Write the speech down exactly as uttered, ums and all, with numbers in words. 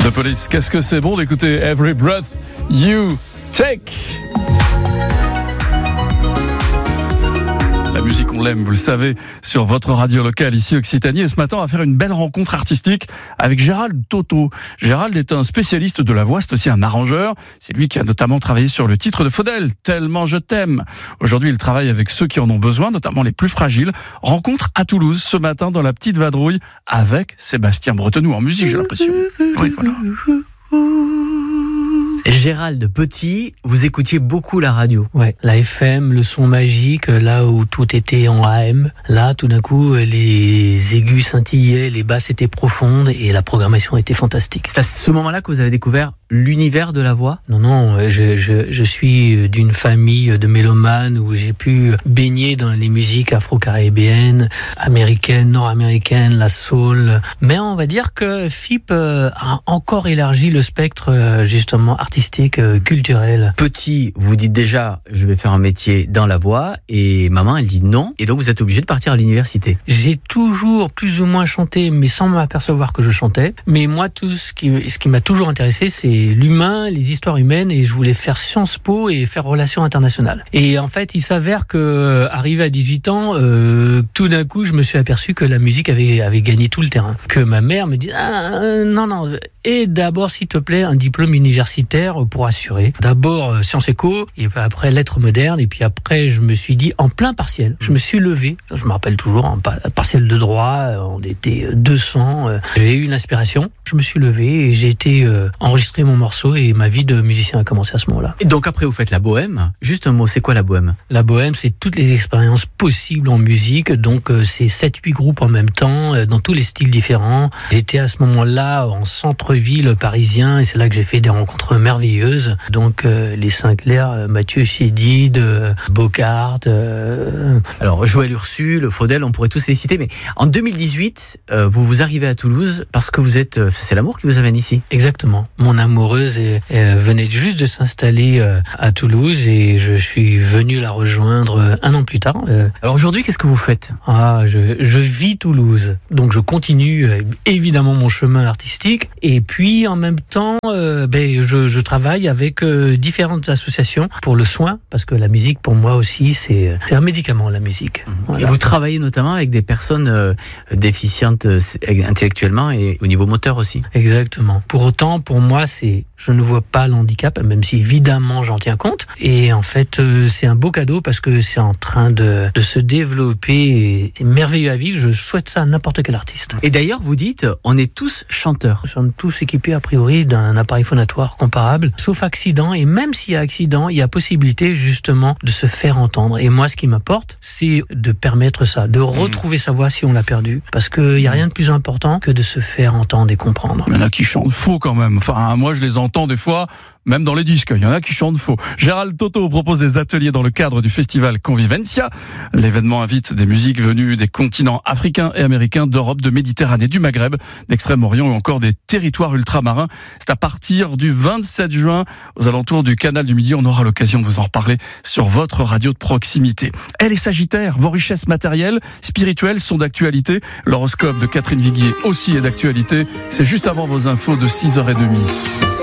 The Police, qu'est-ce que c'est bon d'écouter Every Breath You Take. La musique, on l'aime, vous le savez, sur votre radio locale ici Occitanie. Et ce matin, on va faire une belle rencontre artistique avec Gérald Toto. Gérald est un spécialiste de la voix, c'est aussi un arrangeur. C'est lui qui a notamment travaillé sur le titre de Faudel, Tellement je t'aime. Aujourd'hui, il travaille avec ceux qui en ont besoin, notamment les plus fragiles. Rencontre à Toulouse ce matin dans la petite vadrouille avec Sébastien Bretenoux en musique, j'ai l'impression. Oui, voilà. Gérald Petit, vous écoutiez beaucoup la radio. Ouais, la F M, le son magique, là où tout était en A M. Là, tout d'un coup, les aigus scintillaient, les basses étaient profondes et la programmation était fantastique. C'est à ce moment-là que vous avez découvert l'univers de la voix ? Non, non, je, je, je suis d'une famille de mélomanes où j'ai pu baigner dans les musiques afro-caribéennes, américaines, nord-américaines, la soul. Mais on va dire que F I P a encore élargi le spectre, justement, artistique, culturel. Petit, vous dites déjà, je vais faire un métier dans la voix, et maman, elle dit non, et donc vous êtes obligé de partir à l'université. J'ai toujours plus ou moins chanté, mais sans m'apercevoir que je chantais. Mais moi, tout ce qui, ce qui m'a toujours intéressé, c'est l'humain, les histoires humaines, et je voulais faire Sciences Po et faire relations internationales. Et en fait, il s'avère que, arrivé à dix-huit ans, euh, tout d'un coup, je me suis aperçu que la musique avait, avait gagné tout le terrain. Que ma mère me dit, ah, euh, non, non, et d'abord, s'il te plaît, un diplôme universitaire pour assurer. D'abord, euh, Sciences Éco, et puis après, lettres modernes, et puis après, je me suis dit, en plein partiel, je me suis levé, je me rappelle toujours, en partiel de droit, on était deux cents, euh, j'ai eu une inspiration, je me suis levé et j'ai été euh, enregistrer mon morceau et ma vie de musicien a commencé à ce moment-là. Et donc après vous faites la bohème. Juste un mot, c'est quoi la bohème ? La bohème, c'est toutes les expériences possibles en musique, donc euh, c'est sept huit groupes en même temps, euh, dans tous les styles différents. J'étais à ce moment-là en centre-ville parisien et c'est là que j'ai fait des rencontres merveilleuses. Donc euh, les Sinclair, euh, Mathieu Chédid, euh, Bocard. Euh... Alors Joël Ursule, Faudel, on pourrait tous les citer, mais en deux mille dix-huit, euh, vous vous arrivez à Toulouse parce que vous êtes, euh, c'est l'amour qui vous amène ici. Exactement. Mon amoureuse est, est, venait juste de s'installer euh, à Toulouse et je suis venu la rejoindre euh, un an plus tard. Euh, Alors aujourd'hui, qu'est-ce que vous faites ? Ah, je, je vis Toulouse, donc je continue euh, évidemment mon chemin artistique et puis en même temps, euh, ben je, je travaille avec euh, différentes associations pour le soin parce que la musique pour moi aussi c'est, c'est un médicament, la musique. Mmh. Voilà. Et vous travaillez notamment avec des personnes euh, déficientes euh, intellectuellement et au niveau moteur aussi. Exactement. Pour autant, pour moi, c'est, je ne vois pas l'handicap, même si évidemment j'en tiens compte. Et en fait, euh, c'est un beau cadeau parce que c'est en train de, de se développer et c'est merveilleux à vivre. Je souhaite ça à n'importe quel artiste. Et d'ailleurs, vous dites, on est tous chanteurs. Nous sommes tous équipés a priori d'un appareil phonatoire comparable, sauf accident. Et même s'il y a accident, il y a possibilité justement de se faire entendre. Et moi, ce qui m'importe, c'est de permettre ça, de retrouver mmh. sa voix si on l'a perdue. Parce qu'il n'y a rien de plus important que de se faire entendre et comprendre. Il y en a qui chantent faux quand même. Enfin, moi, je les entends des fois, même dans les disques. Il y en a qui chantent faux. Gérald Toto propose des ateliers dans le cadre du festival Convivencia. L'événement invite des musiques venues des continents africains et américains, d'Europe, de Méditerranée, du Maghreb, d'Extrême-Orient ou encore des territoires ultramarins. C'est à partir du vingt-sept juin, aux alentours du Canal du Midi. On aura l'occasion de vous en reparler sur votre radio de proximité. Elle est Sagittaire. Vos richesses matérielles, spirituelles sont d'actualité. L'horoscope de Catherine Viguier aussi est d'actualité. C'est juste avant vos infos de six heures trente.